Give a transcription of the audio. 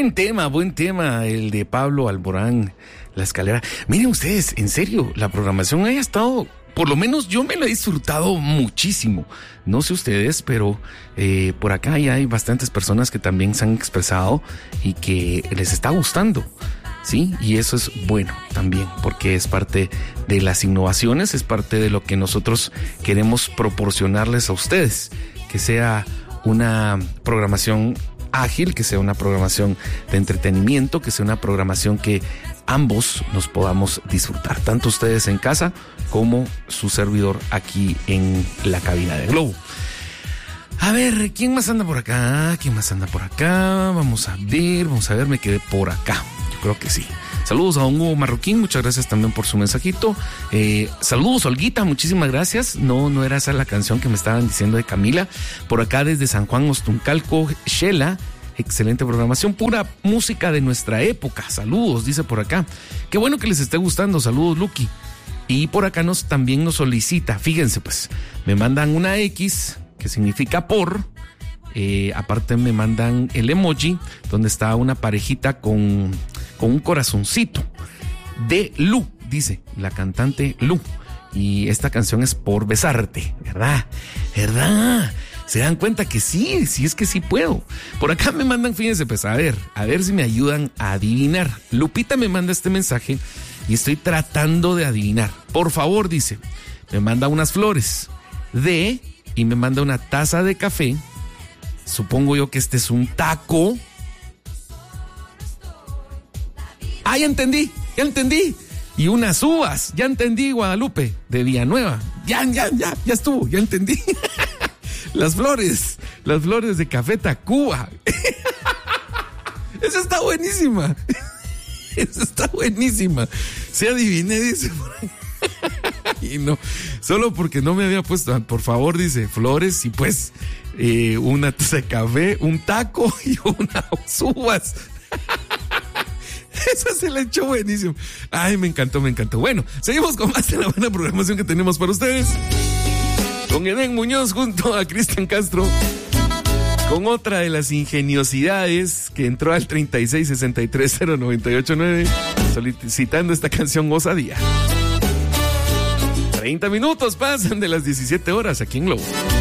buen tema el de Pablo Alborán, La Escalera. Miren ustedes, en serio, la programación haya estado, por lo menos yo me la he disfrutado muchísimo. No sé ustedes, pero por acá ya hay bastantes personas que también se han expresado y que les está gustando. Sí, y eso es bueno también, porque es parte de las innovaciones, es parte de lo que nosotros queremos proporcionarles a ustedes, que sea una programación ágil, que sea una programación de entretenimiento, que sea una programación que ambos nos podamos disfrutar, tanto ustedes en casa como su servidor aquí en la cabina de Globo. A ver, ¿quién más anda por acá? Vamos a ver, me quedé por acá. Creo que sí. Saludos a don Hugo Marroquín, muchas gracias también por su mensajito. Saludos, Olguita, muchísimas gracias. No era esa la canción que me estaban diciendo de Camila. Por acá desde San Juan Ostuncalco, Shela, excelente programación, pura música de nuestra época. Saludos, dice por acá. Qué bueno que les esté gustando, saludos, Lucky. Y por acá también nos solicita, fíjense pues, me mandan una X, que significa por... aparte me mandan el emoji donde está una parejita con un corazoncito de Lu, dice la cantante Lu, y esta canción es Por Besarte, ¿verdad? Se dan cuenta que sí es que sí puedo. Por acá me mandan, fíjense pues, a ver si me ayudan a adivinar. Lupita me manda este mensaje y estoy tratando de adivinar. Por favor, dice, me manda unas flores y me manda una taza de café. Supongo yo que este es un taco. Ah, ya entendí. Y unas uvas, ya entendí, Guadalupe, de Villanueva. Ya estuvo, ya entendí. Las flores de Café Tacuba. Esa está buenísima. Se adiviné, dice. Y no, solo porque no me había puesto, por favor, dice, flores y pues una taza de café, un taco y unas uvas. Esa se la echó buenísimo. Ay, me encantó. Bueno, seguimos con más de la buena programación que tenemos para ustedes. Con Edén Muñoz junto a Cristian Castro. Con otra de las ingeniosidades que entró al 36630989 solicitando esta canción Osadía. 30 minutos pasan de las 17 horas aquí en Globo.